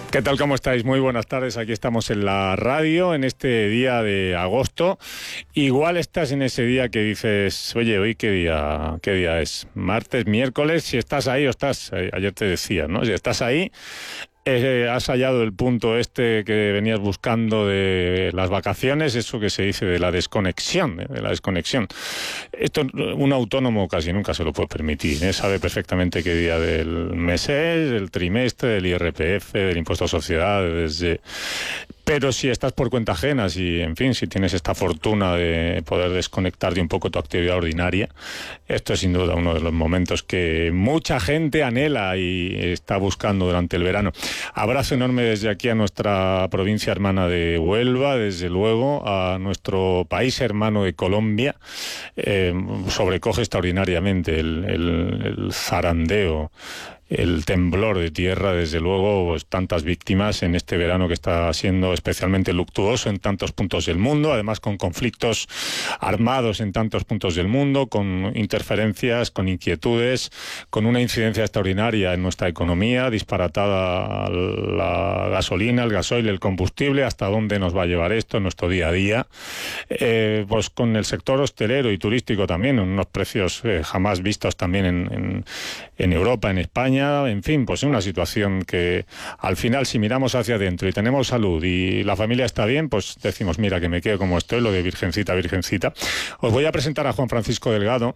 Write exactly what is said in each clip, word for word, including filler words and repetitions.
¿Qué tal? ¿Cómo estáis? Muy buenas tardes. Aquí estamos en la radio en este día de agosto. Igual estás en ese día que dices, oye, ¿hoy qué día, qué día es? ¿Martes, miércoles? Si estás ahí o estás, ayer te decía, ¿no? Si estás ahí, eh, has hallado el punto este que venías buscando de las vacaciones, eso que se dice de la desconexión, de la desconexión. Esto un autónomo casi nunca se lo puede permitir, ¿eh? Sabe perfectamente qué día del mes es, del trimestre, del I R P F, del impuesto a sociedades, de... Pero si estás por cuenta ajena, si, en fin, si tienes esta fortuna de poder desconectar de un poco tu actividad ordinaria, esto es sin duda uno de los momentos que mucha gente anhela y está buscando durante el verano. Abrazo enorme desde aquí a nuestra provincia hermana de Huelva, desde luego a nuestro país hermano de Colombia. Eh, sobrecoge extraordinariamente el, el, el zarandeo, el temblor de tierra, desde luego, pues, tantas víctimas en este verano que está siendo especialmente luctuoso en tantos puntos del mundo, además con conflictos armados en tantos puntos del mundo, con interferencias, con inquietudes, con una incidencia extraordinaria en nuestra economía, disparatada la gasolina, el gasoil, el combustible, hasta dónde nos va a llevar esto en nuestro día a día, eh, pues con el sector hostelero y turístico también, unos precios eh, jamás vistos también en, en, en Europa, en España. En fin, pues es una situación que al final, si miramos hacia adentro y tenemos salud y la familia está bien, pues decimos, mira, que me quedo como estoy, lo de virgencita, virgencita. Os voy a presentar a Juan Francisco Delgado.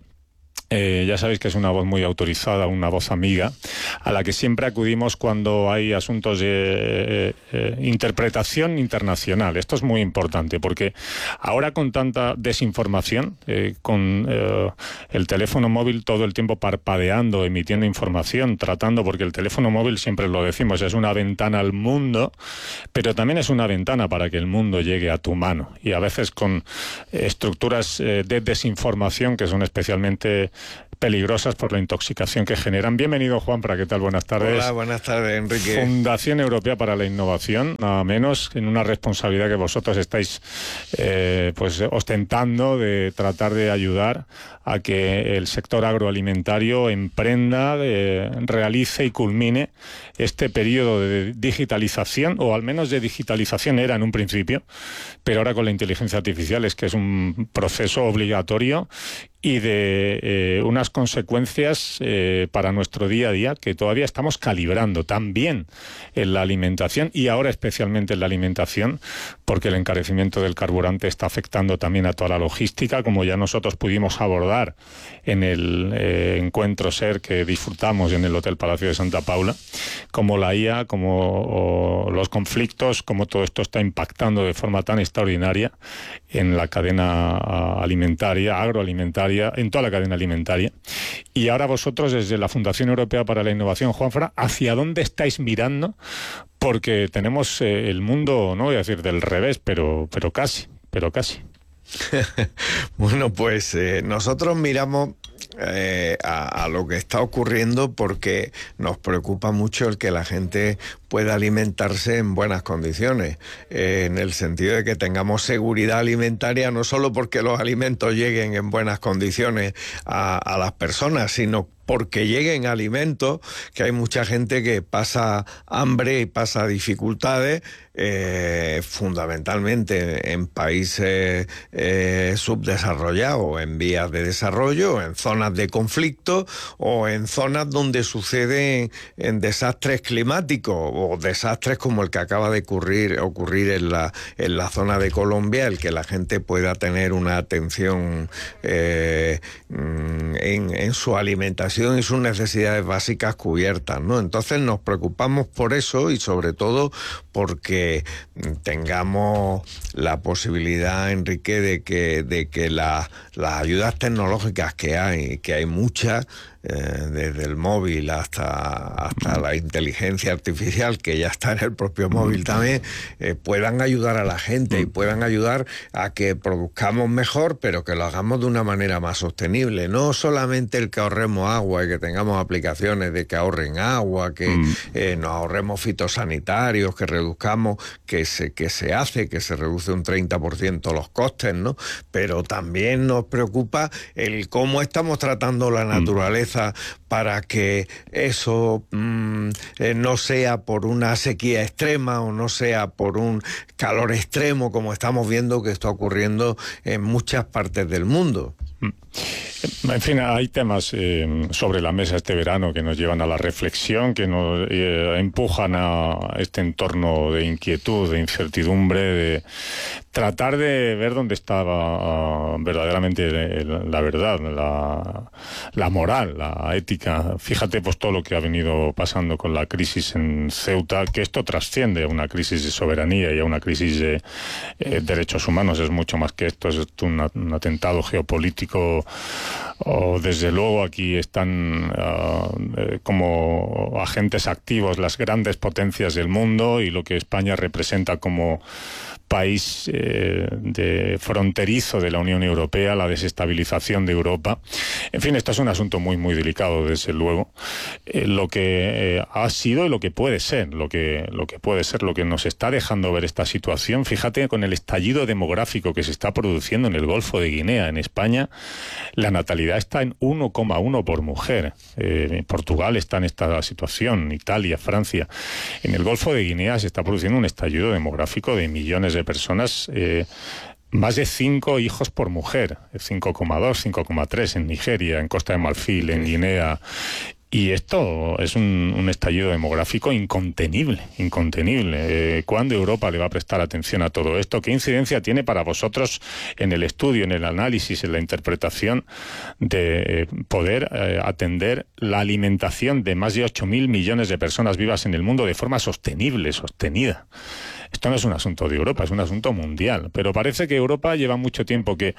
Eh, ya sabéis que es una voz muy autorizada, una voz amiga, a la que siempre acudimos cuando hay asuntos de eh, eh, interpretación internacional. Esto es muy importante porque ahora con tanta desinformación, eh, con eh, el teléfono móvil todo el tiempo parpadeando, emitiendo información, tratando, porque el teléfono móvil, siempre lo decimos, es una ventana al mundo, pero también es una ventana para que el mundo llegue a tu mano. Y a veces con estructuras eh, de desinformación que son especialmente peligrosas por la intoxicación que generan. Bienvenido, Juanfra, ¿qué tal? Buenas tardes. Hola, buenas tardes, Enrique. Fundación Europea para la Innovación, nada menos, en una responsabilidad que vosotros estáis eh, pues ostentando de tratar de ayudar a que el sector agroalimentario emprenda, eh, realice y culmine este periodo de digitalización, o al menos de digitalización era en un principio, pero ahora con la inteligencia artificial es que es un proceso obligatorio y de eh, unas consecuencias eh, para nuestro día a día que todavía estamos calibrando también en la alimentación, y ahora especialmente en la alimentación, porque el encarecimiento del carburante está afectando también a toda la logística, como ya nosotros pudimos abordar en el eh, encuentro SER que disfrutamos en el Hotel Palacio de Santa Paula, como la I A, como los conflictos, como todo esto está impactando de forma tan extraordinaria en la cadena alimentaria, agroalimentaria, en toda la cadena alimentaria. Y ahora vosotros, desde la Fundación Europea para la Innovación, Juanfra, ¿hacia dónde estáis mirando? Porque tenemos eh, el mundo, no voy a decir del revés, pero, pero casi, pero casi. Bueno, pues eh, nosotros miramos eh, a, a lo que está ocurriendo porque nos preocupa mucho el que la gente pueda alimentarse en buenas condiciones, eh, en el sentido de que tengamos seguridad alimentaria, no solo porque los alimentos lleguen en buenas condiciones a, a las personas, sino porque lleguen alimentos, que hay mucha gente que pasa hambre y pasa dificultades, eh, fundamentalmente en países eh, subdesarrollados, en vías de desarrollo, en zonas de conflicto o en zonas donde suceden en desastres climáticos o desastres como el que acaba de ocurrir, ocurrir en la, en la zona de Colombia, el que la gente pueda tener una atención eh, en, en su alimentación y sus necesidades básicas cubiertas, ¿no? Entonces nos preocupamos por eso y sobre todo porque tengamos la posibilidad, Enrique, de que, de que la, las ayudas tecnológicas que hay, que hay muchas, Eh, desde el móvil hasta, hasta la inteligencia artificial, que ya está en el propio móvil también, eh, puedan ayudar a la gente y puedan ayudar a que produzcamos mejor, pero que lo hagamos de una manera más sostenible. No solamente el que ahorremos agua y que tengamos aplicaciones de que ahorren agua, que mm. eh, nos ahorremos fitosanitarios, que reduzcamos, que se, que se hace, que se reduce un treinta por ciento los costes, ¿no? Pero también nos preocupa el cómo estamos tratando la naturaleza fuerza para que eso mmm, eh, no sea por una sequía extrema o no sea por un calor extremo, como estamos viendo que está ocurriendo en muchas partes del mundo. En fin, hay temas eh, sobre la mesa este verano que nos llevan a la reflexión, que nos eh, empujan a este entorno de inquietud, de incertidumbre, de tratar de ver dónde estaba uh, verdaderamente la, la verdad, la, la moral, la ética. Fíjate pues todo lo que ha venido pasando con la crisis en Ceuta, que esto trasciende a una crisis de soberanía y a una crisis de eh, derechos humanos. Es mucho más que esto, es un, un atentado geopolítico. O desde luego aquí están uh, eh, como agentes activos las grandes potencias del mundo, y lo que España representa como país eh, de fronterizo de la Unión Europea, la desestabilización de Europa. En fin, esto es un asunto muy muy delicado, desde luego. Eh, lo que eh, ha sido y lo que puede ser, lo que lo que puede ser, lo que nos está dejando ver esta situación. Fíjate, con el estallido demográfico que se está produciendo en el Golfo de Guinea, en España, la natalidad está en uno coma uno por mujer. Eh, Portugal está en esta situación, Italia, Francia. En el Golfo de Guinea se está produciendo un estallido demográfico de millones de personas, eh, más de cinco hijos por mujer, cinco coma dos, cinco coma tres en Nigeria, en Costa de Marfil, en Guinea. Y esto es un, un estallido demográfico incontenible, incontenible. Eh, ¿Cuándo Europa le va a prestar atención a todo esto? ¿Qué incidencia tiene para vosotros en el estudio, en el análisis, en la interpretación de eh, poder eh, atender la alimentación de más de ocho mil millones de personas vivas en el mundo de forma sostenible, sostenida? Esto no es un asunto de Europa, es un asunto mundial. Pero parece que Europa lleva mucho tiempo que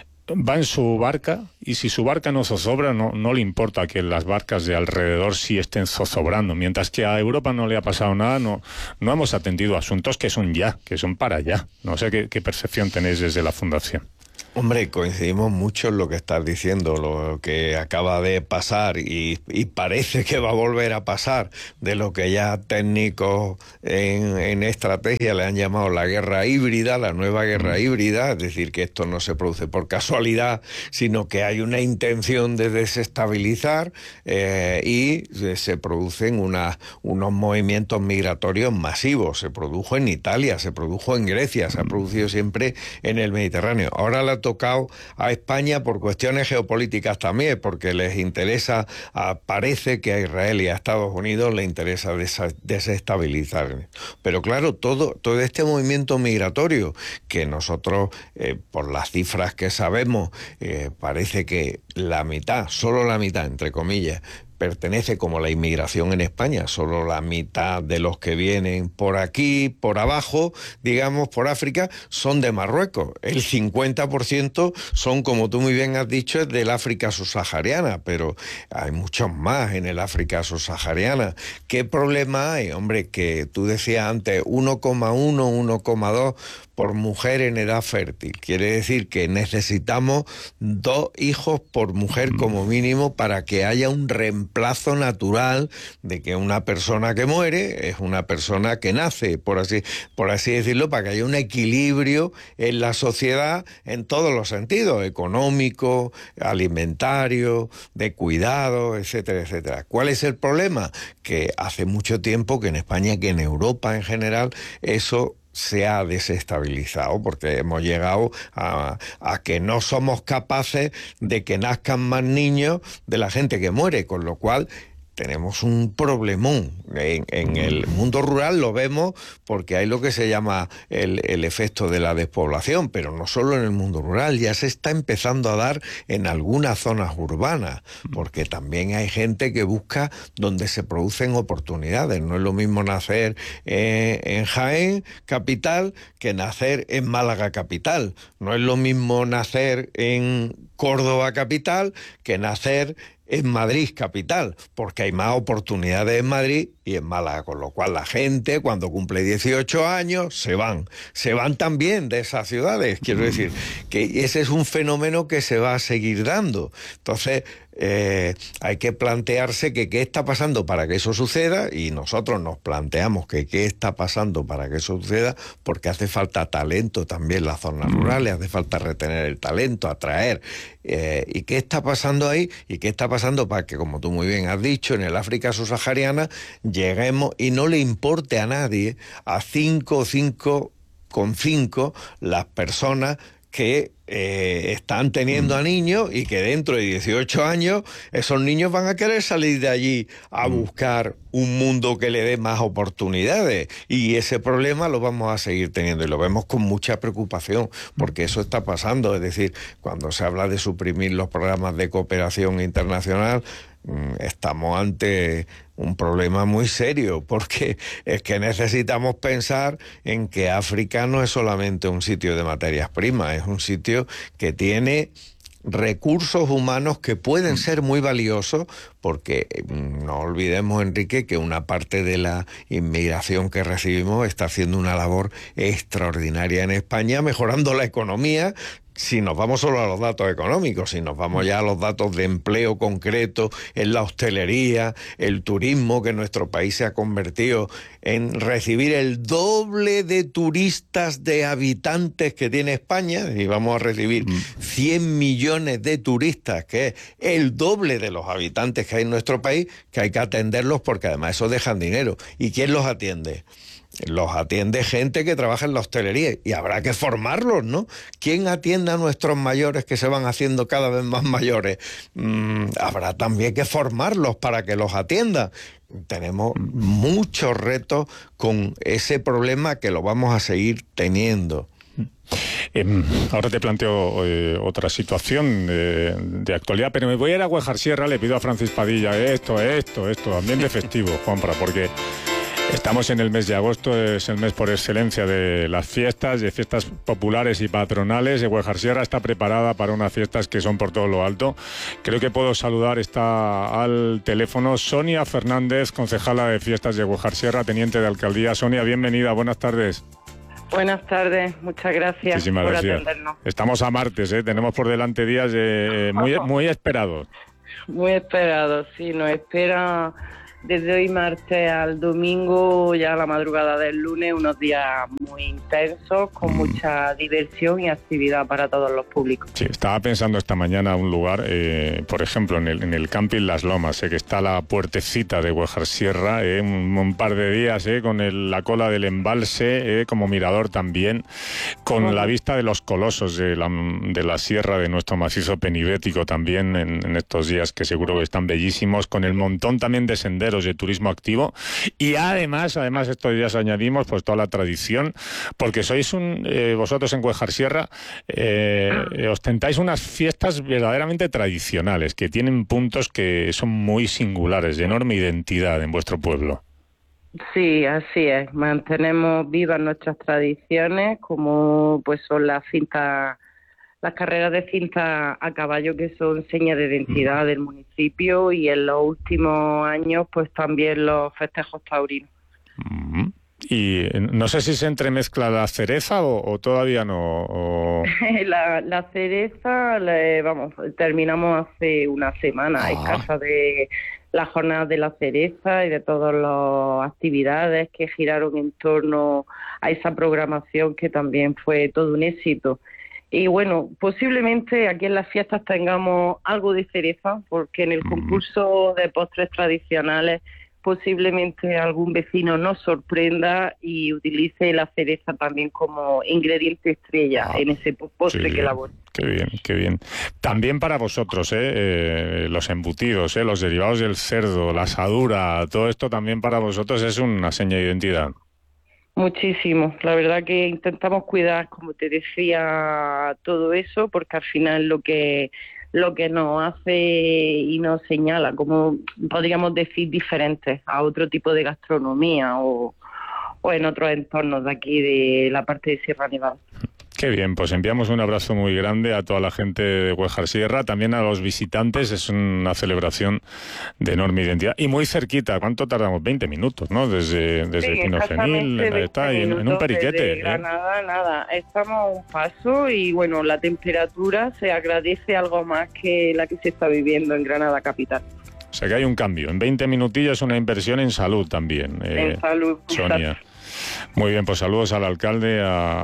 va en su barca, y si su barca no zozobra, no, no le importa que las barcas de alrededor sí estén zozobrando. Mientras que a Europa no le ha pasado nada, no, no hemos atendido asuntos que son ya, que son para ya. No sé qué, qué percepción tenéis desde la Fundación. Hombre, coincidimos mucho en lo que estás diciendo, lo que acaba de pasar y, y parece que va a volver a pasar, de lo que ya técnicos en, en estrategia le han llamado la guerra híbrida, la nueva guerra híbrida, es decir, que esto no se produce por casualidad, sino que hay una intención de desestabilizar eh, y se, se producen una, unos movimientos migratorios masivos. Se produjo en Italia, se produjo en Grecia, se ha producido siempre en el Mediterráneo. Ahora la tocado a España por cuestiones geopolíticas también, porque les interesa, a, parece que a Israel y a Estados Unidos le interesa desa, desestabilizar. Pero claro, todo, todo este movimiento migratorio, que nosotros, eh, por las cifras que sabemos, eh, parece que la mitad, solo la mitad, entre comillas, pertenece, como la inmigración en España, solo la mitad de los que vienen por aquí, por abajo, digamos, por África, son de Marruecos. El cincuenta por ciento son, como tú muy bien has dicho, del África subsahariana, pero hay muchos más en el África subsahariana. ¿Qué problema hay? Hombre, que tú decías antes, uno coma uno, uno coma dos por mujer en edad fértil. Quiere decir que necesitamos dos hijos por mujer como mínimo para que haya un reemplazo natural de que una persona que muere es una persona que nace, por así, por así decirlo, para que haya un equilibrio en la sociedad en todos los sentidos, económico, alimentario, de cuidado, etcétera, etcétera. ¿Cuál es el problema? Que hace mucho tiempo que en España, que en Europa en general, eso se ha desestabilizado, porque hemos llegado a, a que no somos capaces de que nazcan más niños de la gente que muere, con lo cual tenemos un problemón. En, en el mundo rural lo vemos porque hay lo que se llama el, el efecto de la despoblación, pero no solo en el mundo rural, ya se está empezando a dar en algunas zonas urbanas, porque también hay gente que busca donde se producen oportunidades. No es lo mismo nacer eh, en Jaén, capital, que nacer en Málaga, capital. No es lo mismo nacer en Córdoba, capital, que nacer en Madrid, capital, porque hay más oportunidades en Madrid y en Málaga, con lo cual la gente, cuando cumple dieciocho años, se van. Se van también de esas ciudades. Quiero decir que ese es un fenómeno que se va a seguir dando. Entonces, eh, hay que plantearse que qué está pasando para que eso suceda, y nosotros nos planteamos que qué está pasando para que eso suceda, porque hace falta talento también en las zonas rurales, hace falta retener el talento, atraer, eh, y qué está pasando ahí, y qué está pasando para que, como tú muy bien has dicho, en el África subsahariana lleguemos y no le importe a nadie, a cinco, cinco con cinco las personas que eh, están teniendo a niños, y que dentro de dieciocho años esos niños van a querer salir de allí a buscar un mundo que le dé más oportunidades, y ese problema lo vamos a seguir teniendo, y lo vemos con mucha preocupación, porque eso está pasando. Es decir, cuando se habla de suprimir los programas de cooperación internacional, estamos ante un problema muy serio, porque es que necesitamos pensar en que África no es solamente un sitio de materias primas, es un sitio que tiene recursos humanos que pueden ser muy valiosos, porque no olvidemos, Enrique, que una parte de la inmigración que recibimos está haciendo una labor extraordinaria en España, mejorando la economía. Si nos vamos solo a los datos económicos, si nos vamos ya a los datos de empleo concreto en la hostelería, el turismo, que nuestro país se ha convertido en recibir el doble de turistas de habitantes que tiene España, y vamos a recibir cien millones de turistas, que es el doble de los habitantes que hay en nuestro país, que hay que atenderlos, porque además eso dejan dinero. ¿Y quién los atiende? Los atiende gente que trabaja en la hostelería, y habrá que formarlos, ¿no? ¿Quién atiende a nuestros mayores que se van haciendo cada vez más mayores? Mm, habrá también que formarlos para que los atiendan. Tenemos muchos retos con ese problema, que lo vamos a seguir teniendo. Eh, ahora te planteo eh, otra situación eh, de actualidad, pero me voy a ir a Güejar Sierra. Le pido a Francis Padilla esto, esto, esto, ambiente festivo, Juanfra, porque estamos en el mes de agosto, es el mes por excelencia de las fiestas, de fiestas populares y patronales. Güejar Sierra está preparada para unas fiestas que son por todo lo alto. Creo que puedo saludar, está al teléfono Sonia Fernández, concejala de fiestas de Güejar Sierra, teniente de alcaldía. Sonia, bienvenida, buenas tardes. Buenas tardes, muchas gracias Muchísimas por gracias. atendernos. Estamos a martes, ¿eh? Tenemos por delante días eh, muy, muy esperados. Muy esperados, sí, nos espera desde hoy martes al domingo, ya a la madrugada del lunes, unos días muy intensos, con mucha diversión y actividad para todos los públicos. Sí, estaba pensando esta mañana un lugar, eh, por ejemplo, en el, en el camping Las Lomas, eh, que está la puertecita de Güejar Sierra, eh, un, un par de días eh, con el, la cola del embalse, eh, como mirador también, con uh-huh. la vista de los colosos de la, de la sierra de nuestro macizo penibético también en, en estos días, que seguro que están bellísimos, con el montón también de senderos de turismo activo, y además, además estos días añadimos pues toda la tradición, porque sois un, eh, vosotros en Güejar Sierra eh, ostentáis unas fiestas verdaderamente tradicionales, que tienen puntos que son muy singulares, de enorme identidad en vuestro pueblo. Sí, así es, mantenemos vivas nuestras tradiciones, como pues son las cintas, las carreras de cinta a caballo, que son señas de identidad del municipio, y en los últimos años pues también los festejos taurinos. Mm-hmm. Y no sé si se entremezcla la cereza o, o todavía no. O... la, la cereza, la, vamos, terminamos hace una semana, ah. escasa de las jornadas de la cereza y de todas las actividades que giraron en torno a esa programación, que también fue todo un éxito. Y bueno, posiblemente aquí en las fiestas tengamos algo de cereza, porque en el concurso de postres tradicionales posiblemente algún vecino nos sorprenda y utilice la cereza también como ingrediente estrella ah, en ese postre que elabora. Qué bien, qué bien. También para vosotros, ¿eh? Eh, los embutidos, ¿eh? Los derivados del cerdo, la asadura, todo esto también para vosotros es una seña de identidad. Muchísimo, la verdad que intentamos cuidar, como te decía, todo eso, porque al final lo que lo que nos hace y nos señala, como podríamos decir, diferentes a otro tipo de gastronomía o, o en otros entornos de aquí de la parte de Sierra Nevada. Qué bien, pues enviamos un abrazo muy grande a toda la gente de Huejar Sierra, también a los visitantes. Es una celebración de enorme identidad y muy cerquita. ¿Cuánto tardamos? veinte minutos, ¿no? Desde, desde Sí, Pinofenil, está en, en un periquete. Desde Granada, ¿eh? Nada, estamos a un paso y bueno, la temperatura se agradece algo más que la que se está viviendo en Granada capital. O sea que hay un cambio. En veinte minutillos una inversión en salud también. En eh, salud. Sonia. Muy bien, pues saludos al alcalde,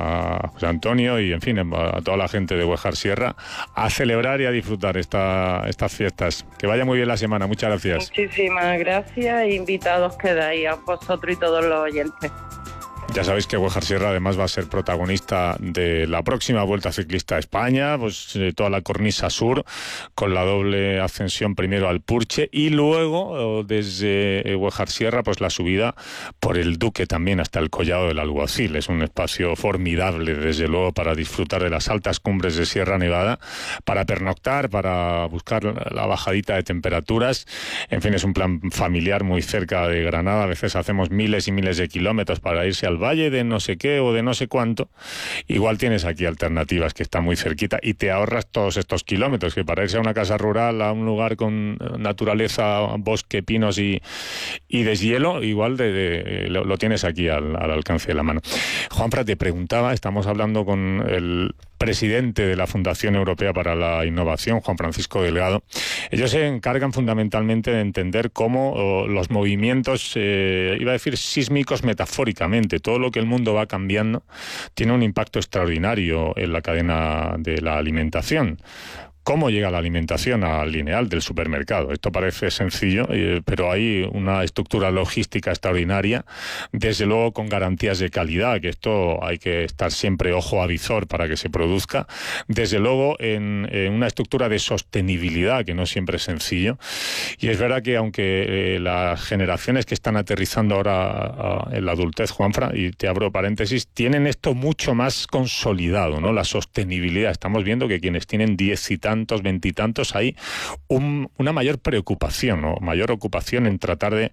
a José Antonio y, en fin, a toda la gente de Huejar Sierra a celebrar y a disfrutar esta, estas fiestas. Que vaya muy bien la semana. Muchas gracias. Muchísimas gracias e invitados quedáis a vosotros y todos los oyentes. Ya sabéis que Huejar Sierra además va a ser protagonista de la próxima Vuelta Ciclista a España, pues eh, toda la cornisa sur, con la doble ascensión primero al Purche y luego desde Huejar Sierra pues la subida por el Duque también hasta el Collado del Alguacil. Es un espacio formidable desde luego para disfrutar de las altas cumbres de Sierra Nevada, para pernoctar, para buscar la bajadita de temperaturas. En fin, es un plan familiar muy cerca de Granada. A veces hacemos miles y miles de kilómetros para irse al valle de no sé qué o de no sé cuánto. Igual tienes aquí alternativas que está muy cerquita y te ahorras todos estos kilómetros, que para irse a una casa rural, a un lugar con naturaleza, bosque, pinos y, y deshielo, igual de, de, lo, lo tienes aquí al, al alcance de la mano. Juanfra, te preguntaba, estamos hablando con el presidente de la Fundación Europea para la Innovación, Juan Francisco Delgado. Ellos se encargan fundamentalmente de entender cómo oh, los movimientos, eh, iba a decir sísmicos metafóricamente, todo lo que el mundo va cambiando tiene un impacto extraordinario en la cadena de la alimentación. ¿Cómo llega la alimentación al lineal del supermercado? Esto parece sencillo, eh, pero hay una estructura logística extraordinaria, desde luego con garantías de calidad, que esto hay que estar siempre ojo a visor para que se produzca, desde luego en, en una estructura de sostenibilidad, que no siempre es sencillo. Y es verdad que aunque eh, las generaciones que están aterrizando ahora a, a, en la adultez, Juanfra, y te abro paréntesis, tienen esto mucho más consolidado, ¿no? La sostenibilidad. Estamos viendo que quienes tienen diez y tantos, veintitantos, hay un, una mayor preocupación o mayor ocupación en tratar de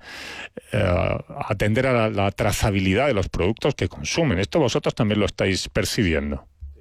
eh, atender a la, la trazabilidad de los productos que consumen. Esto vosotros también lo estáis percibiendo.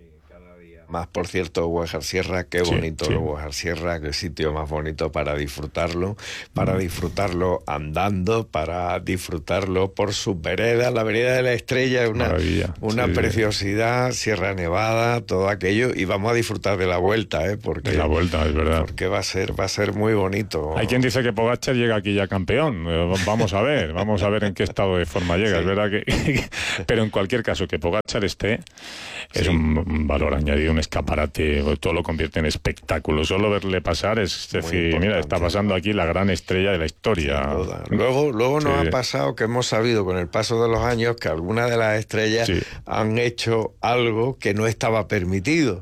Más, por cierto, Huejar Sierra, qué bonito sí, sí. Huejar Sierra, qué sitio más bonito para disfrutarlo, para mm. disfrutarlo andando, para disfrutarlo por sus veredas. La vereda de la Estrella es una, una sí, preciosidad, Sierra Nevada, todo aquello, y vamos a disfrutar de la vuelta, ¿eh? Porque, de la vuelta, es verdad. Porque va a ser, va a ser muy bonito. Hay quien dice que Pogačar llega aquí ya campeón. Vamos a ver, vamos a ver en qué estado de forma llega. Sí. Es verdad que, pero en cualquier caso, que Pogačar esté es sí. un, un valor añadido. Un escaparate, todo lo convierte en espectáculo. Solo verle pasar es muy decir, importante. Mira, está pasando aquí la gran estrella de la historia. Luego, luego nos sí. ha pasado que hemos sabido con el paso de los años que algunas de las estrellas sí. han hecho algo que no estaba permitido.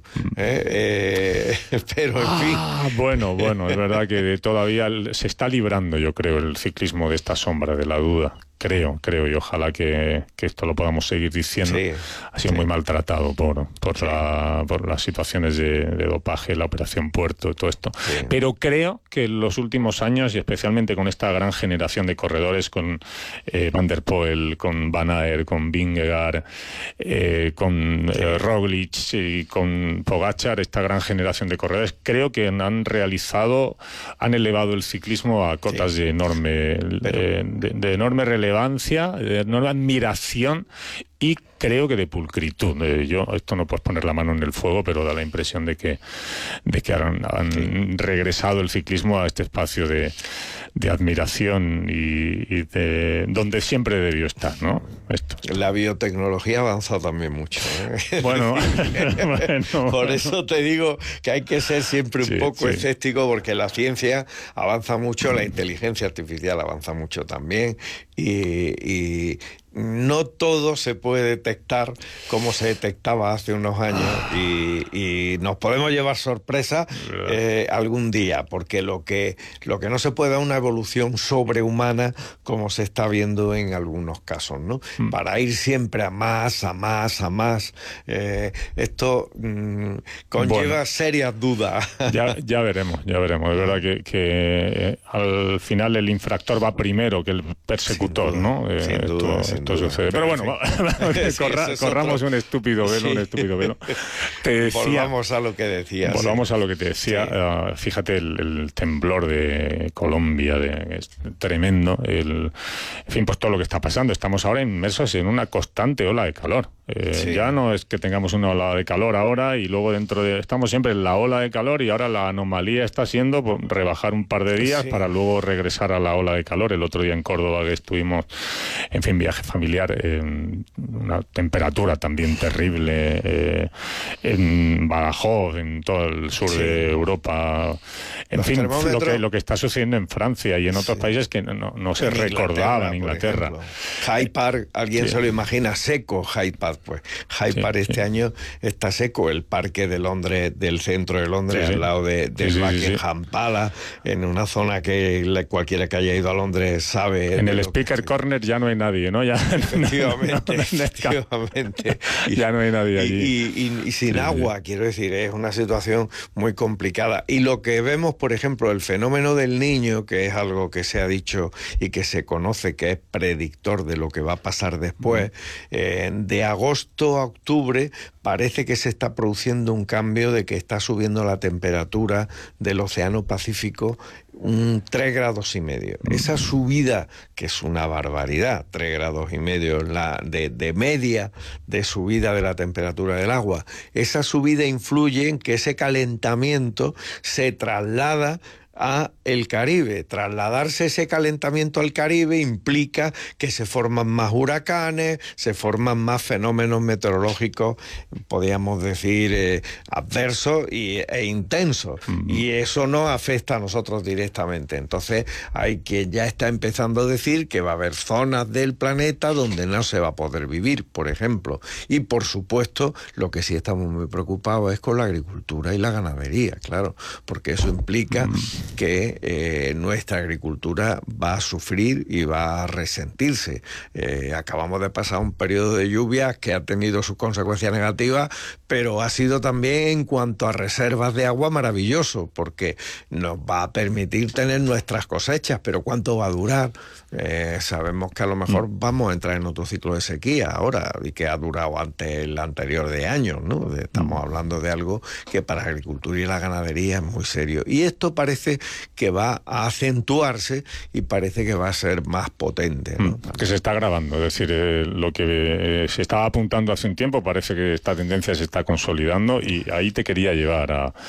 ¿eh? Eh, pero en ah, fin. Bueno, bueno, es verdad que todavía se está librando, yo creo, el ciclismo de esta sombra de la duda. Creo, creo, y ojalá que, que esto lo podamos seguir diciendo. Sí, ha sido sí. muy maltratado por, por, sí. la, por las situaciones de, de dopaje, la Operación Puerto, todo esto. Sí. Pero creo que en los últimos años, y especialmente con esta gran generación de corredores, con eh, Van der Poel, con Van Aert, con Vingegaard, eh, con sí. eh, Roglic y con Pogačar, esta gran generación de corredores, creo que han realizado, han elevado el ciclismo a cotas sí. de enorme, Pero... eh, de, de enorme relevancia, de enorme admiración y creo que de pulcritud. Eh, yo, esto no puedes poner la mano en el fuego, pero da la impresión de que, de que han, han sí. regresado el ciclismo a este espacio de, de admiración y, y de donde siempre debió estar, ¿no? Esto. La biotecnología ha avanzado también mucho, ¿eh? Bueno, bueno por bueno. eso te digo que hay que ser siempre un sí, poco sí. escéptico, porque la ciencia avanza mucho, la inteligencia artificial avanza mucho también, y, y no todo se puede detectar como se detectaba hace unos años, y, y nos podemos llevar sorpresa eh, algún día, porque lo que, lo que no se puede es una evolución sobrehumana como se está viendo en algunos casos, ¿no? Mm. Para ir siempre a más, a más, a más. Eh, esto mm, conlleva bueno, serias dudas. Ya, ya veremos, ya veremos. Es verdad que, que eh, al final el infractor va primero que el persecutor, sin duda, ¿no? Eh, sin duda, esto, sin esto duda, sucede. Pero bueno, sí, corra, es corramos otro. un estúpido velo, Sí. un estúpido velo. Te decía, volvamos a lo que decías. Volvamos sí. a lo que te decía. Sí. Uh, fíjate el, el temblor de Colombia, de, es tremendo. El, en fin, pues todo lo que está pasando. Estamos ahora inmersos en una constante ola de calor. Eh, Sí. Ya no es que tengamos una ola de calor ahora y luego dentro de... Estamos siempre en la ola de calor y ahora la anomalía está siendo pues, rebajar un par de días Sí. para luego regresar a la ola de calor. El otro día en Córdoba que estuvimos, en fin, viaje familiar, eh, una temperatura también terrible, eh, en Badajoz, en todo el sur Sí. de Europa, en Los fin, lo termómetros- que, lo que está sucediendo en Francia y en otros Sí. países que no, no se En recordaba en por Inglaterra. ejemplo. Hyde Park, alguien Sí. se lo imagina seco, Hyde Park, pues Hyde Sí, Park este sí. año está seco, el parque de Londres, del centro de Londres, Sí, sí. al lado de, del Sí, sí, sí, sí. Buckingham Palace, en una zona que la- cualquiera que haya ido a Londres sabe. En de el lo Speaker que- Corner ya no hay nadie, ¿no? Ya, Efectivamente, no, no, efectivamente. ya no hay nadie Y, allí. y- y- y sin Sí, agua, sí. quiero decir, es una situación muy complicada. Y lo que vemos, por ejemplo, el fenómeno del Niño, que es algo que se ha dicho y que se conoce que es predictor de lo que va a pasar después, eh, de agosto a octubre parece que se está produciendo un cambio de que está subiendo la temperatura del Océano Pacífico un tres grados y medio. Esa subida, que es una barbaridad, tres grados y medio la de, de media de subida de la temperatura del agua, esa subida influye en que ese calentamiento se traslada a el Caribe. Trasladarse ese calentamiento al Caribe implica que se forman más huracanes, se forman más fenómenos meteorológicos, podríamos decir, eh, adversos y, e intensos. Uh-huh. Y eso nos afecta a nosotros directamente. Entonces hay que ya está empezando a decir que va a haber zonas del planeta donde no se va a poder vivir, por ejemplo. Y por supuesto, lo que sí estamos muy preocupados es con la agricultura y la ganadería, claro, porque eso implica uh-huh. que eh, nuestra agricultura va a sufrir y va a resentirse. Eh, acabamos de pasar un periodo de lluvias que ha tenido sus consecuencias negativas, pero ha sido también en cuanto a reservas de agua maravilloso, porque nos va a permitir tener nuestras cosechas, pero ¿cuánto va a durar? Eh, sabemos que a lo mejor vamos a entrar en otro ciclo de sequía ahora, y que ha durado antes el anterior de años, ¿no? Estamos hablando de algo que para la agricultura y la ganadería es muy serio. Y esto parece que va a acentuarse y parece que va a ser más potente, ¿no? Que se está agravando, es decir, eh, lo que eh, se estaba apuntando hace un tiempo parece que esta tendencia se está consolidando, y ahí te quería llevar a, a,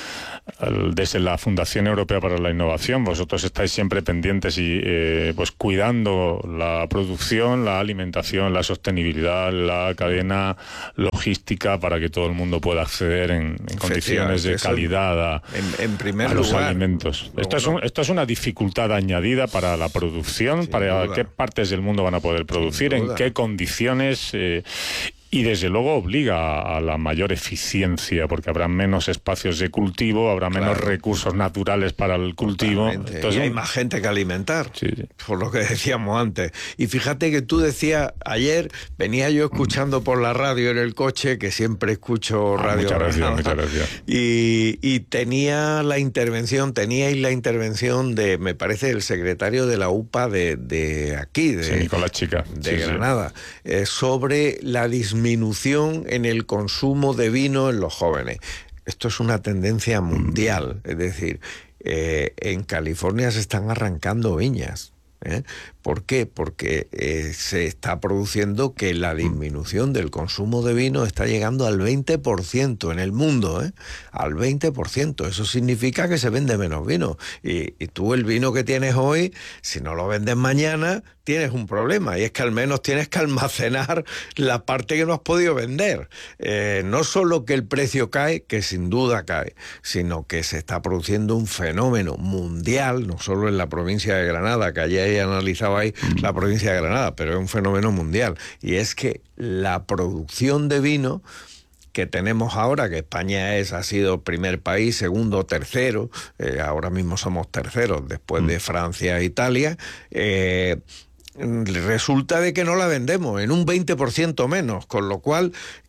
desde la Fundación Europea para la Innovación. Vosotros estáis siempre pendientes y eh, pues cuidando la producción, la alimentación, la sostenibilidad, la cadena logística para que todo el mundo pueda acceder en, en condiciones de calidad a, en, en primer a los lugar, alimentos. No, esto, es un, esto es una dificultad añadida para la producción, Sin para duda. qué partes del mundo van a poder producir, en qué condiciones... Eh, y desde luego obliga a la mayor eficiencia, porque habrá menos espacios de cultivo, habrá claro. menos recursos naturales para el cultivo. Entonces, y hay más gente que alimentar, sí, sí. por lo que decíamos antes. Y fíjate que tú decías, ayer venía yo escuchando por la radio en el coche, que siempre escucho radio. Ah, muchas gracias, muchas gracias. Y, y tenía la intervención, teníais la intervención de, me parece, el secretario de la U P A de, de aquí, de, sí, Nicolás Chica, de sí, Granada, sí. eh, sobre la disminución disminución en el consumo de vino en los jóvenes. Esto es una tendencia mundial, es decir, eh, en California se están arrancando viñas. ¿eh? ¿Por qué? Porque eh, se está produciendo que la disminución del consumo de vino está llegando al veinte por ciento en el mundo, ¿eh? Al veinte por ciento. Eso significa que se vende menos vino. Y, y tú el vino que tienes hoy, si no lo vendes mañana, tienes un problema, y es que al menos tienes que almacenar la parte que no has podido vender. Eh, no solo que el precio cae, que sin duda cae, sino que se está produciendo un fenómeno mundial, no solo en la provincia de Granada, que ayer analizabais la provincia de Granada, pero es un fenómeno mundial, y es que la producción de vino que tenemos ahora, que España es ha sido primer país, segundo, tercero, eh, ahora mismo somos terceros después mm. de Francia e Italia, eh, resulta de que no la vendemos en un veinte por ciento menos, con lo cual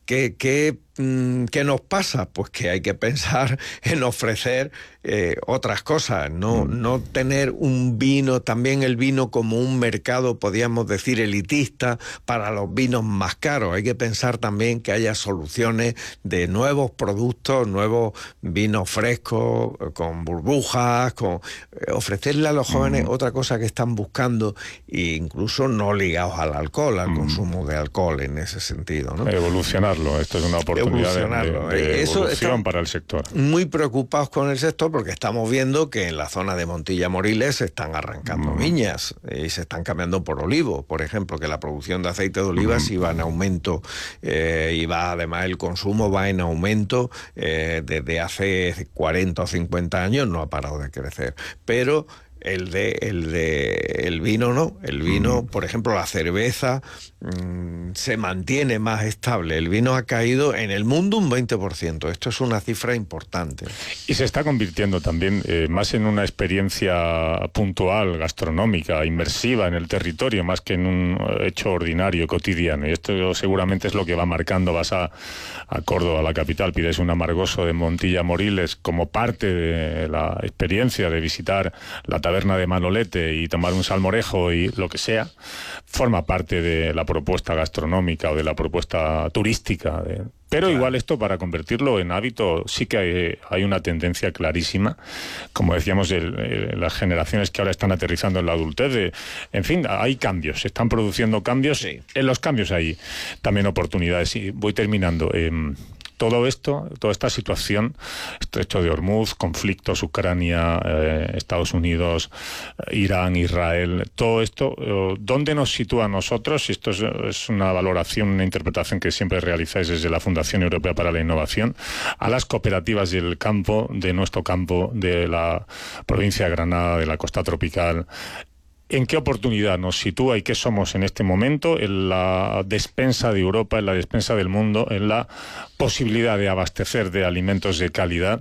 ¿qué, qué, ¿qué nos pasa? Pues que hay que pensar en ofrecer eh, otras cosas, no, mm. no tener un vino, también el vino como un mercado, podríamos decir, elitista para los vinos más caros. Hay que pensar también que haya soluciones de nuevos productos, nuevos vinos frescos, con burbujas, con eh, ofrecerle a los jóvenes mm. otra cosa que están buscando, e incluso no ligados al alcohol, al mm. consumo de alcohol en ese sentido, ¿no? Evolucionarlo, esto es una oportunidad de, de, de Eso evolución para el sector. Muy preocupados con el sector porque estamos viendo que en la zona de Montilla Moriles se están arrancando mm. viñas y se están cambiando por olivo, por ejemplo, que la producción de aceite de oliva sí mm. va en aumento eh, y va, además el consumo va en aumento eh, desde hace cuarenta o cincuenta años, no ha parado de crecer, pero el de el de el vino no, el vino, mm. por ejemplo, la cerveza mmm, se mantiene más estable. El vino ha caído en el mundo un veinte por ciento. Esto es una cifra importante. Y se está convirtiendo también eh, más en una experiencia puntual, gastronómica, inmersiva en el territorio, más que en un hecho ordinario, cotidiano. Y esto seguramente es lo que va marcando. Vas a, a Córdoba, la capital, pides un amargoso de Montilla Moriles como parte de la experiencia de visitar la taberna de Manolete y tomar un salmorejo y lo que sea, forma parte de la propuesta gastronómica o de la propuesta turística. De... Pero claro, igual esto, para convertirlo en hábito, sí que hay, hay una tendencia clarísima, como decíamos, el, el, las generaciones que ahora están aterrizando en la adultez, de, en fin, hay cambios, se están produciendo cambios, sí. En los cambios hay también oportunidades. Y voy terminando. Eh, Todo esto, toda esta situación, Estrecho de Hormuz, conflictos, Ucrania, eh, Estados Unidos, Irán, Israel, todo esto, eh, ¿dónde nos sitúa a nosotros? Y esto es, es una valoración, una interpretación que siempre realizáis desde la Fundación Europea para la Innovación, a las cooperativas del campo, de nuestro campo, de la provincia de Granada, de la costa tropical. ¿En qué oportunidad nos sitúa y qué somos en este momento en la despensa de Europa, en la despensa del mundo, en la posibilidad de abastecer de alimentos de calidad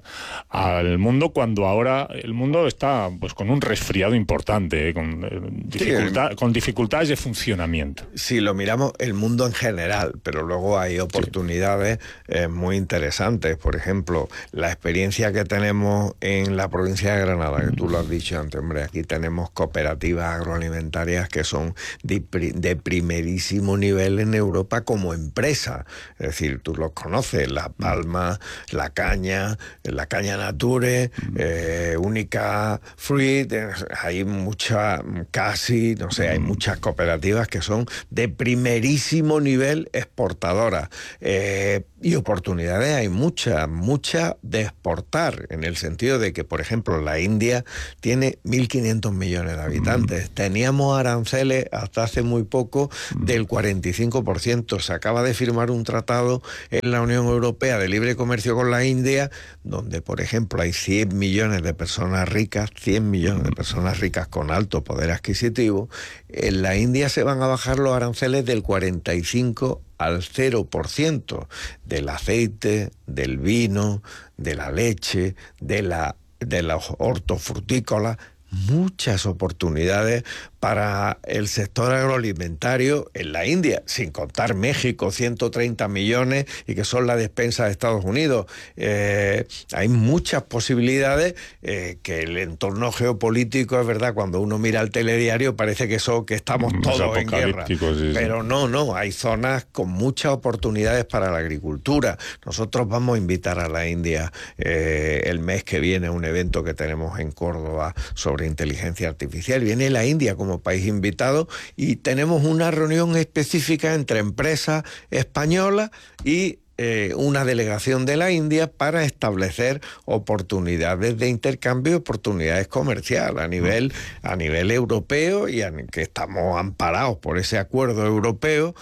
al mundo, cuando ahora el mundo está pues con un resfriado importante, eh, con, eh, dificultad, sí, con dificultades de funcionamiento? Si lo miramos, el mundo en general, pero luego hay oportunidades sí. eh, muy interesantes. Por ejemplo, la experiencia que tenemos en la provincia de Granada, que tú lo has dicho antes, hombre, aquí tenemos cooperativas agroalimentarias que son de, de primerísimo nivel en Europa como empresa. Es decir, tú los conoces, La Palma, La Caña, La Caña Nature, eh, Única Fruit, hay muchas, casi, no sé, hay muchas cooperativas que son de primerísimo nivel exportadoras. Eh, y oportunidades hay muchas, muchas de exportar, en el sentido de que, por ejemplo, la India tiene mil quinientos millones de habitantes. Teníamos aranceles hasta hace muy poco del cuarenta y cinco por ciento. Se acaba de firmar un tratado en la Unión Europea de libre comercio con la India, donde, por ejemplo, hay cien millones de personas ricas, cien millones de personas ricas con alto poder adquisitivo. En la India se van a bajar los aranceles del cuarenta y cinco al cero por ciento del aceite, del vino, de la leche, de la de los hortofrutícolas. Muchas oportunidades para el sector agroalimentario en la India, sin contar México, ciento treinta millones, y que son la despensa de Estados Unidos. Eh, hay muchas posibilidades eh, que el entorno geopolítico, es verdad, cuando uno mira el telediario parece que, eso, que estamos todos en guerra. Sí, pero sí. no, no, hay zonas con muchas oportunidades para la agricultura. Nosotros vamos a invitar a la India eh, el mes que viene a un evento que tenemos en Córdoba sobre inteligencia artificial. Viene la India como país invitado y tenemos una reunión específica entre empresas españolas y Eh, una delegación de la India para establecer oportunidades de intercambio, oportunidades comerciales a nivel a nivel europeo, y a, que estamos amparados por ese acuerdo europeo,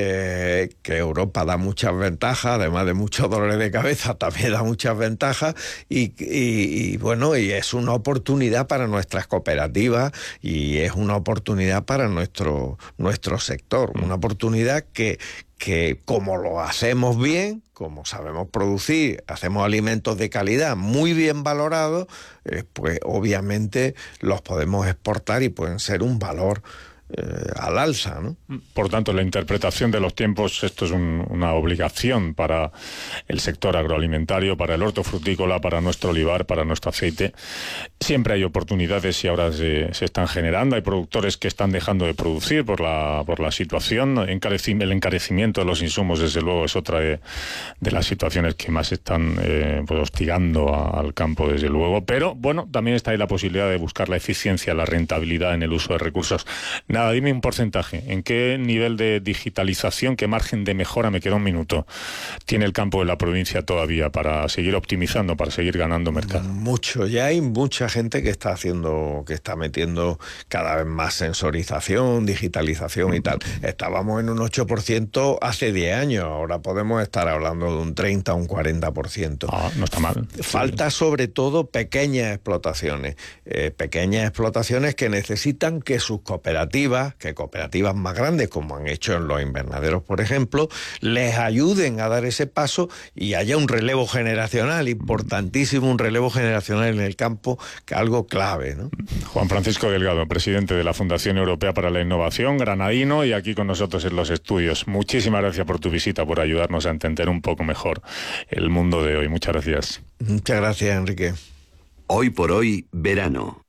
eh, que Europa da muchas ventajas, además de muchos dolores de cabeza, también da muchas ventajas, y, y, y bueno, y es una oportunidad para nuestras cooperativas y es una oportunidad para nuestro, nuestro sector, una oportunidad que que como lo hacemos bien, como sabemos producir, hacemos alimentos de calidad muy bien valorados, eh, pues obviamente los podemos exportar y pueden ser un valor eh, al alza, ¿no? Por tanto, la interpretación de los tiempos, esto es un, una obligación para el sector agroalimentario, para el hortofrutícola, para nuestro olivar, para nuestro aceite. Siempre hay oportunidades y ahora se, se están generando. Hay productores que están dejando de producir por la, por la situación. Encareci- el encarecimiento de los insumos, desde luego, es otra de, de las situaciones que más están eh, pues, hostigando a, al campo, desde luego. Pero, bueno, también está ahí la posibilidad de buscar la eficiencia, la rentabilidad en el uso de recursos. Nada, dime un porcentaje. ¿En qué nivel de digitalización, qué margen de mejora, me queda un minuto, tiene el campo de la provincia todavía para seguir optimizando, para seguir ganando mercado? Mucho. Ya hay mucha gente que está haciendo, que está metiendo cada vez más sensorización, digitalización y tal. Estábamos en un ocho por ciento hace diez años, ahora podemos estar hablando de un treinta, un cuarenta por ciento. Ah, no está mal. Falta Sí. sobre todo pequeñas explotaciones, eh, pequeñas explotaciones que necesitan que sus cooperativas, que cooperativas más grandes, como han hecho en los invernaderos, por ejemplo, les ayuden a dar ese paso y haya un relevo generacional, importantísimo un relevo generacional en el campo, que es algo clave, ¿no? Juan Francisco Delgado, presidente de la Fundación Europea para la Innovación, granadino, y aquí con nosotros en los estudios. Muchísimas gracias por tu visita, por ayudarnos a entender un poco mejor el mundo de hoy. Muchas gracias. Muchas gracias, Enrique. Hoy por hoy, verano.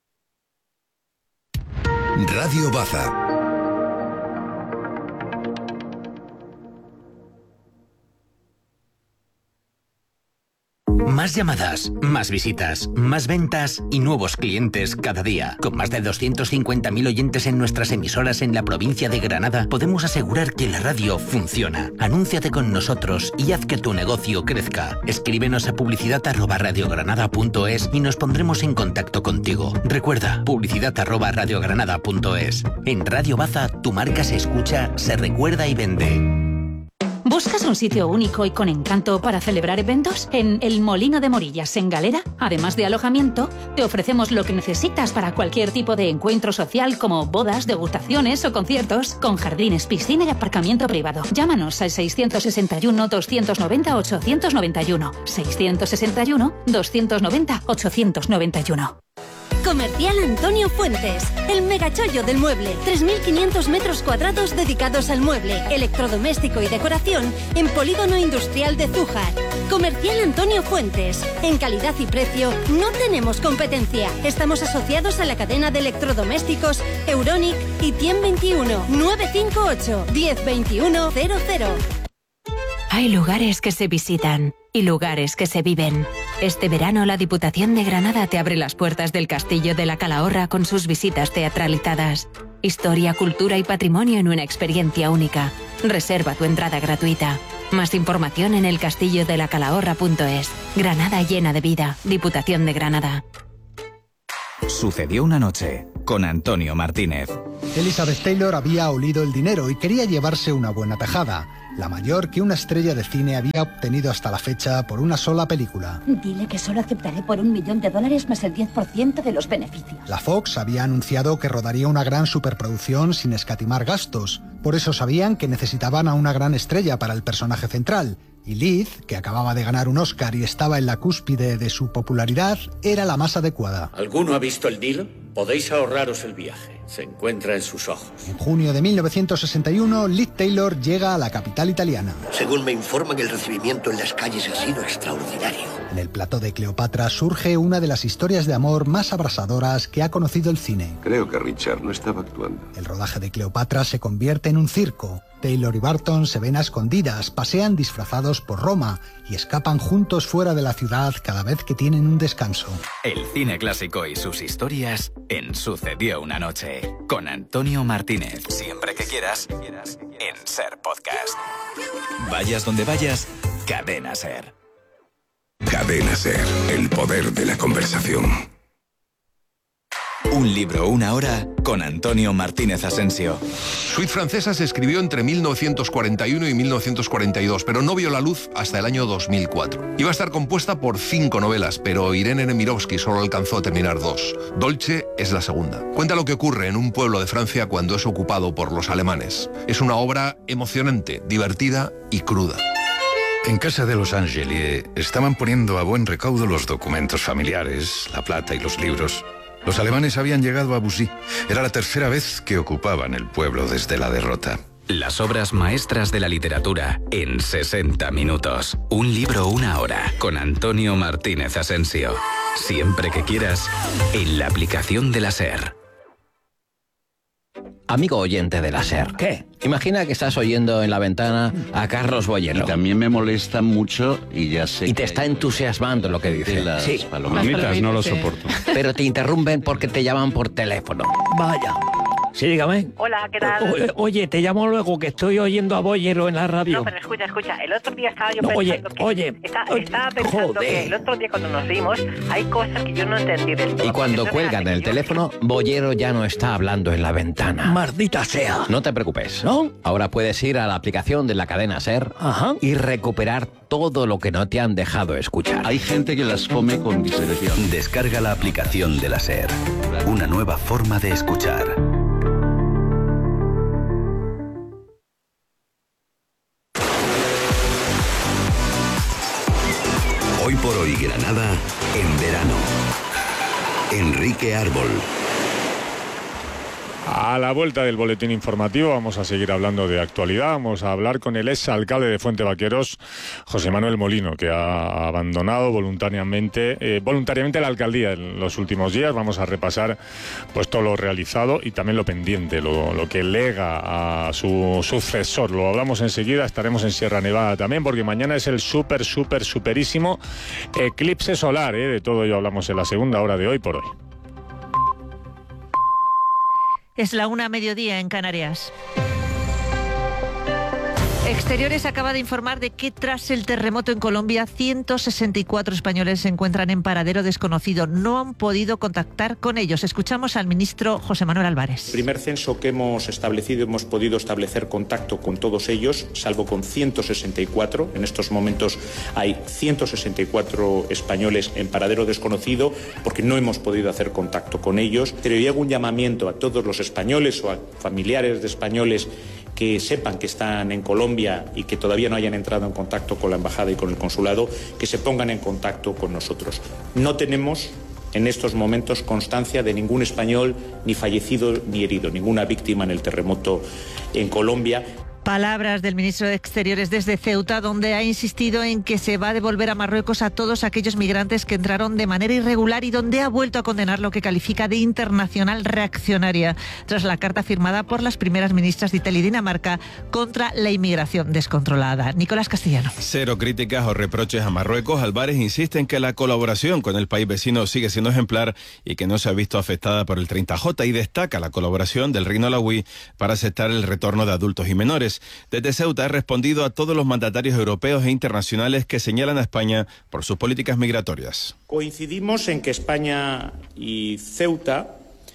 Radio Baza. Más llamadas, más visitas, más ventas y nuevos clientes cada día. Con más de doscientos cincuenta mil oyentes en nuestras emisoras en la provincia de Granada, podemos asegurar que la radio funciona. Anúnciate con nosotros y haz que tu negocio crezca. Escríbenos a publicidad arroba radiogranada punto es y nos pondremos en contacto contigo. Recuerda, publicidad arroba radiogranada punto es. En Radio Baza, tu marca se escucha, se recuerda y vende. ¿Buscas un sitio único y con encanto para celebrar eventos? En El Molino de Morillas, en Galera, además de alojamiento, te ofrecemos lo que necesitas para cualquier tipo de encuentro social, como bodas, degustaciones o conciertos, con jardines, piscina y aparcamiento privado. Llámanos al seiscientos sesenta y uno, doscientos noventa, ochocientos noventa y uno. seiscientos sesenta y uno, doscientos noventa, ochocientos noventa y uno. Comercial Antonio Fuentes, el megachollo del mueble. tres mil quinientos metros cuadrados dedicados al mueble, electrodoméstico y decoración en Polígono Industrial de Zújar. Comercial Antonio Fuentes. En calidad y precio no tenemos competencia. Estamos asociados a la cadena de electrodomésticos Euronic y Tien veintiuno. nueve cinco ocho, diez veintiuno cero cero. Hay lugares que se visitan y lugares que se viven. Este verano la Diputación de Granada te abre las puertas del Castillo de la Calahorra con sus visitas teatralizadas. Historia, cultura y patrimonio en una experiencia única. Reserva tu entrada gratuita. Más información en el castillo de la calahorra punto es. Granada llena de vida. Diputación de Granada. Sucedió una noche con Antonio Martínez. Elizabeth Taylor había olido el dinero y quería llevarse una buena tajada, la mayor que una estrella de cine había obtenido hasta la fecha por una sola película. Dile que solo aceptaré por un millón de dólares más el diez por ciento de los beneficios. La Fox había anunciado que rodaría una gran superproducción sin escatimar gastos. Por eso sabían que necesitaban a una gran estrella para el personaje central. Y Liz, que acababa de ganar un Oscar y estaba en la cúspide de su popularidad, era la más adecuada. ¿Alguno ha visto el deal? Podéis ahorraros el viaje. Se encuentra en sus ojos. En junio de mil novecientos sesenta y uno, Liz Taylor llega a la capital italiana. Según me informan, el recibimiento en las calles ha sido extraordinario. En el plató de Cleopatra surge una de las historias de amor más abrasadoras que ha conocido el cine. Creo que Richard no estaba actuando. El rodaje de Cleopatra se convierte en un circo. Taylor y Barton se ven a escondidas, pasean disfrazados por Roma y escapan juntos fuera de la ciudad cada vez que tienen un descanso. El cine clásico y sus historias en Sucedió una noche con Antonio Martínez. Siempre que quieras, en Ser Podcast. Vayas donde vayas, Cadena Ser. Cadena Ser, el poder de la conversación. Un libro, una hora, con Antonio Martínez Asensio. Suite Francesa se escribió entre mil novecientos cuarenta y uno y mil novecientos cuarenta y dos, pero no vio la luz hasta el año dos mil cuatro. Iba a estar compuesta por cinco novelas, pero Irene Nemirovsky solo alcanzó a terminar dos. Dolce es la segunda. Cuenta lo que ocurre en un pueblo de Francia cuando es ocupado por los alemanes. Es una obra emocionante, divertida y cruda. En casa de los Angeli estaban poniendo a buen recaudo los documentos familiares, la plata y los libros. Los alemanes habían llegado a Bussy. Era la tercera vez que ocupaban el pueblo desde la derrota. Las obras maestras de la literatura en sesenta minutos. Un libro, una hora, con Antonio Martínez Asensio. Siempre que quieras, en la aplicación de la SER. Amigo oyente de la SER. ¿Qué? Imagina que estás oyendo en la ventana a Carlos Bollero. Y también me molesta mucho y ya sé. Y te está entusiasmando lo que dice. Las sí. palomitas no lo soporto. Pero te interrumpen porque te llaman por teléfono. Vaya. Sí, dígame. Hola, ¿qué tal? O, oye, te llamo luego, que estoy oyendo a Bollero en la radio. No, pero escucha, escucha. El otro día estaba yo no, pensando oye, que... Oye, está, oye. Estaba pensando Joder. que el otro día cuando nos vimos hay cosas que yo no entendí del todo. Y cuando Entonces, cuelgan el yo... teléfono, Bollero ya no está hablando en la ventana. Maldita sea. No te preocupes. ¿No? Ahora puedes ir a la aplicación de la cadena SER Ajá. y recuperar todo lo que no te han dejado escuchar. Hay gente que las come con discreción. Descarga la aplicación de la SER. Una nueva forma de escuchar. Hoy por hoy Granada en verano. Enrique Árbol. A la vuelta del boletín informativo vamos a seguir hablando de actualidad. Vamos a hablar con el ex alcalde de Fuente Vaqueros, José Manuel Molino, que ha abandonado voluntariamente, eh, voluntariamente la alcaldía en los últimos días. Vamos a repasar pues todo lo realizado y también lo pendiente, lo, lo que lega a su sucesor. Lo hablamos enseguida. Estaremos en Sierra Nevada también, porque mañana es el súper, súper, superísimo eclipse solar. ¿eh? De todo ello hablamos en la segunda hora de Hoy por Hoy. Es la una a mediodía en Canarias. Exteriores acaba de informar de que tras el terremoto en Colombia, ciento sesenta y cuatro españoles se encuentran en paradero desconocido. No han podido contactar con ellos. Escuchamos al ministro José Manuel Álvarez. El primer censo que hemos establecido, hemos podido establecer contacto con todos ellos, salvo con ciento sesenta y cuatro. En estos momentos hay ciento sesenta y cuatro españoles en paradero desconocido porque no hemos podido hacer contacto con ellos. Pero yo hago un llamamiento a todos los españoles o a familiares de españoles que sepan que están en Colombia y que todavía no hayan entrado en contacto con la embajada y con el consulado, que se pongan en contacto con nosotros. No tenemos en estos momentos constancia de ningún español ni fallecido ni herido, ninguna víctima en el terremoto en Colombia. Palabras del ministro de Exteriores desde Ceuta, donde ha insistido en que se va a devolver a Marruecos a todos aquellos migrantes que entraron de manera irregular y donde ha vuelto a condenar lo que califica de internacional reaccionaria tras la carta firmada por las primeras ministras de Italia y Dinamarca contra la inmigración descontrolada. Nicolás Castellano. Cero críticas o reproches a Marruecos. Álvarez insiste en que la colaboración con el país vecino sigue siendo ejemplar y que no se ha visto afectada por el treinta J, y destaca la colaboración del Reino Alauí para aceptar el retorno de adultos y menores. Desde Ceuta ha respondido a todos los mandatarios europeos e internacionales que señalan a España por sus políticas migratorias. Coincidimos en que España y Ceuta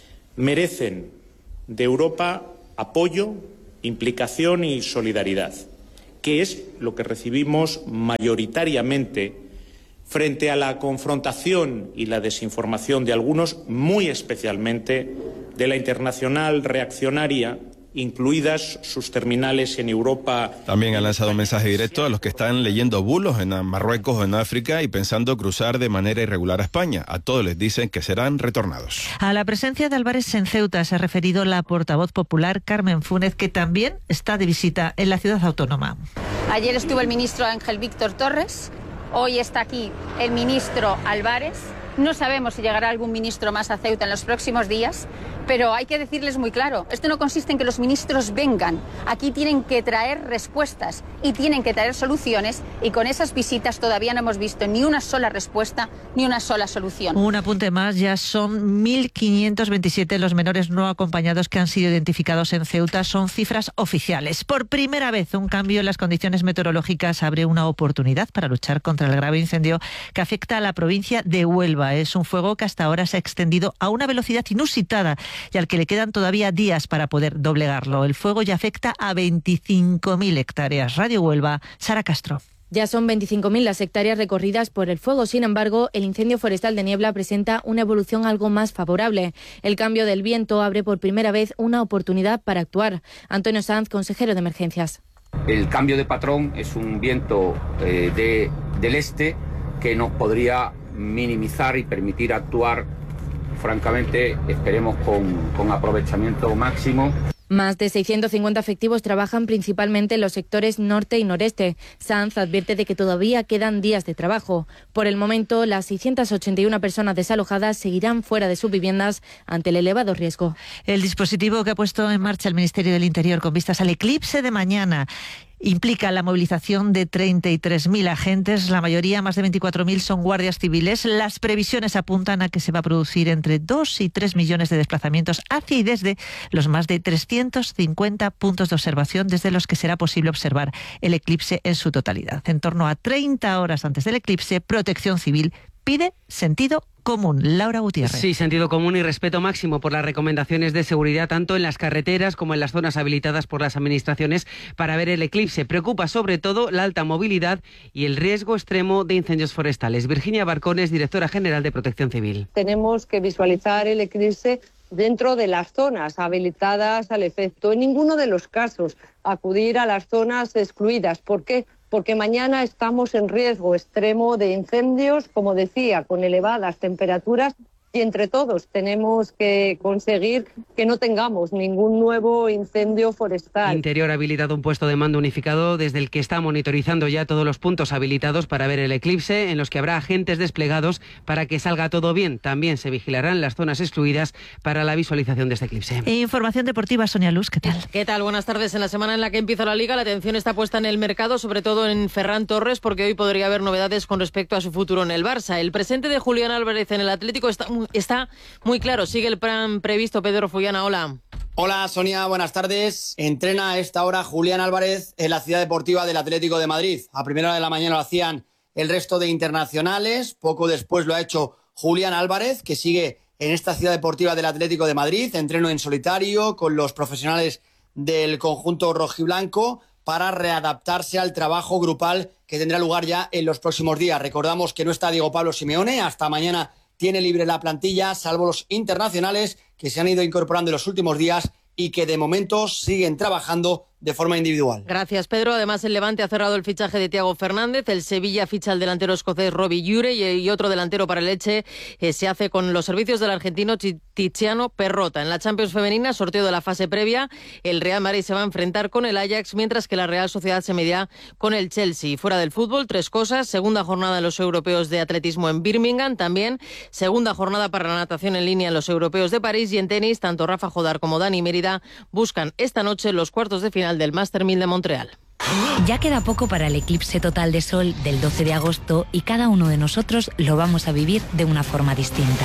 merecen de Europa apoyo, implicación y solidaridad, que es lo que recibimos mayoritariamente frente a la confrontación y la desinformación de algunos, muy especialmente de la internacional reaccionaria, incluidas sus terminales en Europa. También ha lanzado un mensaje directo a los que están leyendo bulos en Marruecos o en África y pensando cruzar de manera irregular a España. A todos les dicen que serán retornados. A la presencia de Álvarez en Ceuta se ha referido la portavoz popular Carmen Fúnez, que también está de visita en la ciudad autónoma. Ayer estuvo el ministro Ángel Víctor Torres, hoy está aquí el ministro Álvarez. No sabemos si llegará algún ministro más a Ceuta en los próximos días, pero hay que decirles muy claro, esto no consiste en que los ministros vengan, aquí tienen que traer respuestas y tienen que traer soluciones, y con esas visitas todavía no hemos visto ni una sola respuesta ni una sola solución. Un apunte más, ya son mil quinientos veintisiete los menores no acompañados que han sido identificados en Ceuta, son cifras oficiales. Por primera vez, un cambio en las condiciones meteorológicas abre una oportunidad para luchar contra el grave incendio que afecta a la provincia de Huelva. Es un fuego que hasta ahora se ha extendido a una velocidad inusitada y al que le quedan todavía días para poder doblegarlo. El fuego ya afecta a veinticinco mil hectáreas. Radio Huelva, Sara Castro. Ya son veinticinco mil las hectáreas recorridas por el fuego. Sin embargo, el incendio forestal de Niebla presenta una evolución algo más favorable. El cambio del viento abre por primera vez una oportunidad para actuar. Antonio Sanz, consejero de Emergencias. El cambio de patrón es un viento eh, de, del este que nos podría minimizar y permitir actuar francamente, esperemos con, con aprovechamiento máximo. Más de seiscientos cincuenta efectivos trabajan principalmente en los sectores norte y noreste. Sanz advierte de que todavía quedan días de trabajo. Por el momento, las seiscientas ochenta y una personas desalojadas seguirán fuera de sus viviendas ante el elevado riesgo. El dispositivo que ha puesto en marcha el Ministerio del Interior con vistas al eclipse de mañana implica la movilización de treinta y tres mil agentes, la mayoría, más de veinticuatro mil, son guardias civiles. Las previsiones apuntan a que se va a producir entre dos y tres millones de desplazamientos hacia y desde los más de trescientos cincuenta puntos de observación desde los que será posible observar el eclipse en su totalidad. En torno a treinta horas antes del eclipse, Protección Civil pide sentido común. Laura Gutiérrez. Sí, sentido común y respeto máximo por las recomendaciones de seguridad tanto en las carreteras como en las zonas habilitadas por las administraciones para ver el eclipse. Preocupa sobre todo la alta movilidad y el riesgo extremo de incendios forestales. Virginia Barcones, directora general de Protección Civil. Tenemos que visualizar el eclipse dentro de las zonas habilitadas al efecto. En ninguno de los casos acudir a las zonas excluidas. ¿Por qué? Porque mañana estamos en riesgo extremo de incendios, como decía, con elevadas temperaturas, y entre todos tenemos que conseguir que no tengamos ningún nuevo incendio forestal. Interior ha habilitado un puesto de mando unificado desde el que está monitorizando ya todos los puntos habilitados para ver el eclipse, en los que habrá agentes desplegados para que salga todo bien. También se vigilarán las zonas excluidas para la visualización de este eclipse. Información deportiva, Sonia Luz, ¿qué tal? ¿Qué tal? Buenas tardes. En la semana en la que empieza la Liga, la atención está puesta en el mercado, sobre todo en Ferran Torres, porque hoy podría haber novedades con respecto a su futuro en el Barça. El presente de Julián Álvarez en el Atlético está muy Está muy claro, sigue el plan previsto. Pedro Fullana, hola. Hola Sonia, buenas tardes. Entrena a esta hora Julián Álvarez en la Ciudad Deportiva del Atlético de Madrid. A primera hora de la mañana lo hacían el resto de internacionales, poco después lo ha hecho Julián Álvarez, que sigue en esta Ciudad Deportiva del Atlético de Madrid, entreno en solitario con los profesionales del conjunto rojiblanco para readaptarse al trabajo grupal que tendrá lugar ya en los próximos días. Recordamos que no está Diego Pablo Simeone, hasta mañana tiene libre la plantilla, salvo los internacionales que se han ido incorporando en los últimos días y que de momento siguen trabajando de forma individual. Gracias, Pedro. Además, el Levante ha cerrado el fichaje de Thiago Fernández, el Sevilla ficha al delantero escocés Robbie Ure y, y otro delantero para el Elche eh, se hace con los servicios del argentino Tiziano Perrota. En la Champions femenina, sorteo de la fase previa, el Real Madrid se va a enfrentar con el Ajax, mientras que la Real Sociedad se medirá con el Chelsea. Fuera del fútbol, tres cosas. Segunda jornada en los europeos de atletismo en Birmingham, también segunda jornada para la natación en línea en los europeos de París, y en tenis, tanto Rafa Jodar como Dani Mérida buscan esta noche los cuartos de final del Master mil de Montreal. Ya queda poco para el eclipse total de sol del doce de agosto y cada uno de nosotros lo vamos a vivir de una forma distinta.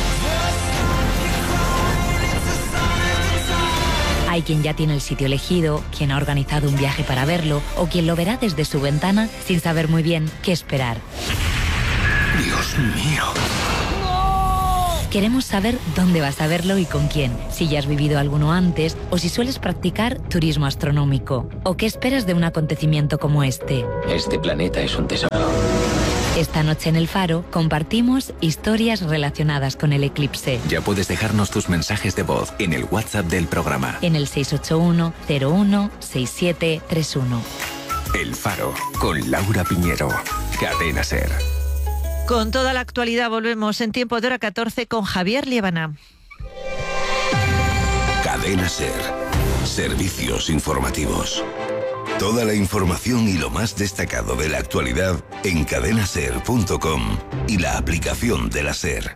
Hay quien ya tiene el sitio elegido, quien ha organizado un viaje para verlo o quien lo verá desde su ventana sin saber muy bien qué esperar. Dios mío. Queremos saber dónde vas a verlo y con quién, si ya has vivido alguno antes o si sueles practicar turismo astronómico. ¿O qué esperas de un acontecimiento como este? Este planeta es un tesoro. Esta noche en El Faro compartimos historias relacionadas con el eclipse. Ya puedes dejarnos tus mensajes de voz en el WhatsApp del programa. En el seis ocho uno, cero uno, seis siete tres uno. El Faro, con Laura Piñero. Cadena SER. Con toda la actualidad volvemos en tiempo de hora catorce con Javier Liébana. Cadena SER. Servicios informativos. Toda la información y lo más destacado de la actualidad en cadena ser punto com y la aplicación de la SER.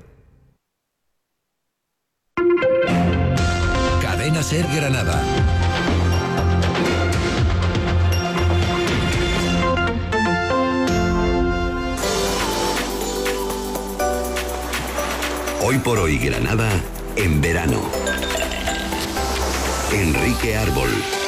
Cadena SER Granada. Hoy por hoy Granada en verano. Enrique Árbol.